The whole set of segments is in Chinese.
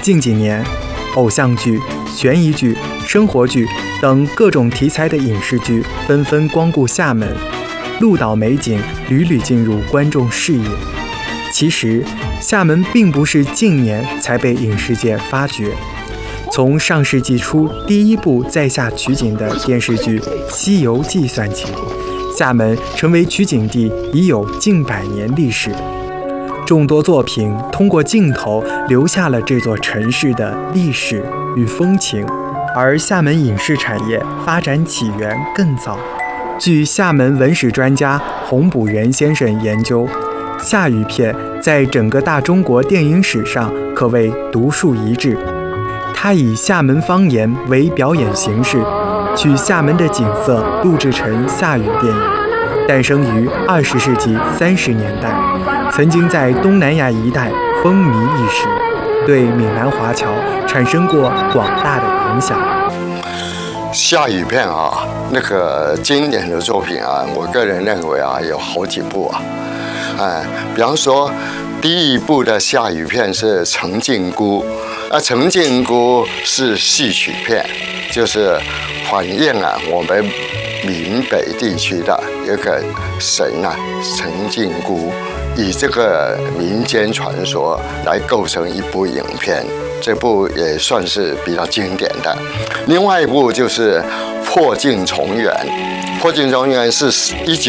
近几年，偶像剧、悬疑剧、生活剧等各种题材的影视剧纷纷光顾厦门，鹭岛美景屡屡进入观众视野。其实，厦门并不是近年才被影视界发掘。从上世纪初第一部在厦取景的电视剧《西游记》算起，厦门成为取景地已有近100年历史。众多作品通过镜头留下了这座城市的历史与风情，而厦门影视产业发展起源更早。据厦门文史专家洪补元先生研究，厦语片在整个大中国电影史上可谓独树一帜。他以厦门方言为表演形式，取厦门的景色录制成厦语电影，诞生于20世纪30年代，曾经在东南亚一带风靡一时，对闽南华侨产生过广大的影响。 厦语片啊，那个经典的作品啊，我个人认为啊，有好几部啊。比方说，第一部的厦语片是《陈靖姑》，陈靖姑是戏曲片，就是反映啊我们闽北地区的一个神啊，陈靖姑，以这个民间传说来构成一部影片，这部也算是比较经典的。另外一部就是《破镜重圆》。《破镜重圆》是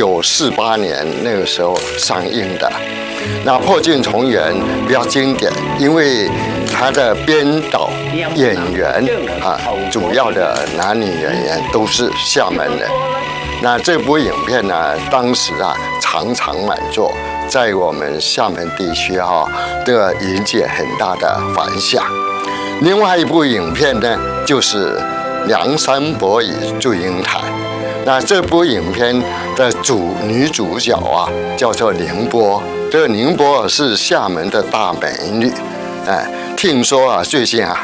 1948年那个时候上映的。那《破镜重圆》比较经典，因为它的编导、演员主要的男女演员都是厦门人。那这部影片呢，当时场场满座，在我们厦门地区都引起很大的反响。另外一部影片呢，就是《梁山伯与祝英台》。那这部影片的女主角叫做宁波，这个宁波是厦门的大美女，听说最近